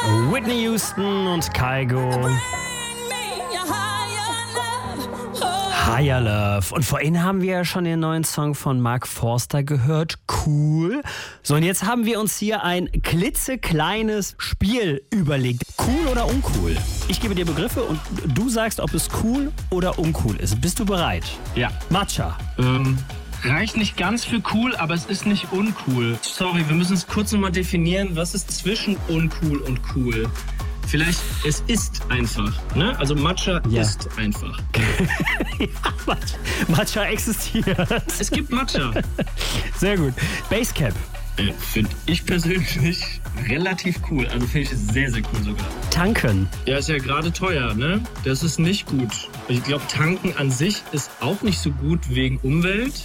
Whitney Houston und Kygo. Higher Love. Und vorhin haben wir ja schon den neuen Song von Mark Forster gehört. Cool. So, und jetzt haben wir uns hier ein klitzekleines Spiel überlegt. Cool oder uncool? Ich gebe dir Begriffe und du sagst, ob es cool oder uncool ist. Bist du bereit? Ja. Matcha. Reicht nicht ganz für cool, aber es ist nicht uncool. Sorry, wir müssen es kurz nochmal definieren. Was ist zwischen uncool und cool? Vielleicht, es ist einfach, ne? Also Matcha ist einfach. Ja, Matcha existiert. Es gibt Matcha. Sehr gut. Basecap. Finde ich persönlich relativ cool. Also finde ich es sehr, sehr cool sogar. Tanken. Ja, ist ja gerade teuer, ne? Das ist nicht gut. Ich glaube, tanken an sich ist auch nicht so gut wegen Umwelt.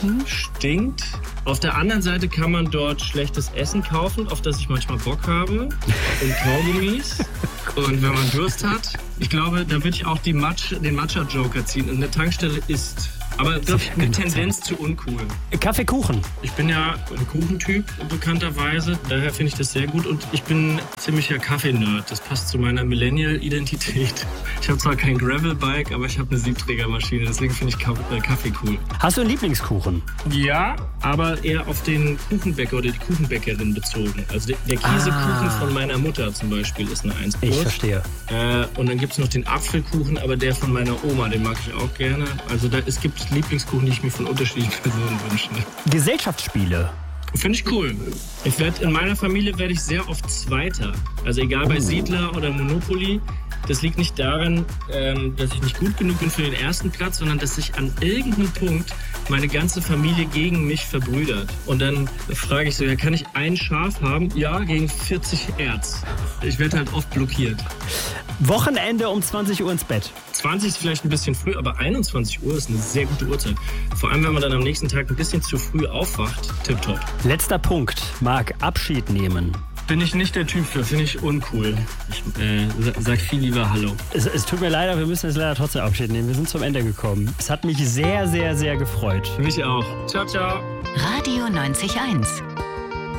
Stinkt. Auf der anderen Seite kann man dort schlechtes Essen kaufen, auf das ich manchmal Bock habe. Und Kaugummis. Und wenn man Durst hat, ich glaube, da würde ich auch den Matcha-Joker ziehen. Und eine Tankstelle ist... Aber mit Tendenz zu uncool. Kaffeekuchen. Ich bin ja ein Kuchentyp, bekannterweise. Daher finde ich das sehr gut. Und ich bin ziemlicher Kaffee-Nerd. Das passt zu meiner Millennial-Identität. Ich habe zwar kein Gravel-Bike, aber ich habe eine Siebträgermaschine. Deswegen finde ich Kaffee cool. Hast du einen Lieblingskuchen? Ja, aber eher auf den Kuchenbäcker oder die Kuchenbäckerin bezogen. Also der Käsekuchen von meiner Mutter zum Beispiel ist eine 1+. Ich verstehe. Und dann gibt es noch den Apfelkuchen, aber der von meiner Oma, den mag ich auch gerne. Also es gibt Lieblingskuchen, die ich mir von unterschiedlichen Personen wünsche. Gesellschaftsspiele. Finde ich cool. In meiner Familie werde ich sehr oft Zweiter. Also egal bei Siedler oder Monopoly. Das liegt nicht daran, dass ich nicht gut genug bin für den ersten Platz, sondern dass sich an irgendeinem Punkt meine ganze Familie gegen mich verbrüdert. Und dann frage ich so, ja, kann ich ein Schaf haben? Ja, gegen 40 Erz. Ich werde halt oft blockiert. Wochenende um 20 Uhr ins Bett. 20 ist vielleicht ein bisschen früh, aber 21 Uhr ist eine sehr gute Uhrzeit. Vor allem, wenn man dann am nächsten Tag ein bisschen zu früh aufwacht. Tipptopp. Letzter Punkt. Marc, Abschied nehmen. Bin ich nicht der Typ für, finde ich uncool. Ich sag viel lieber Hallo. Es tut mir leid, wir müssen jetzt leider trotzdem Abschied nehmen. Wir sind zum Ende gekommen. Es hat mich sehr, sehr, sehr gefreut. Mich auch. Ciao, ciao. Radio 90.1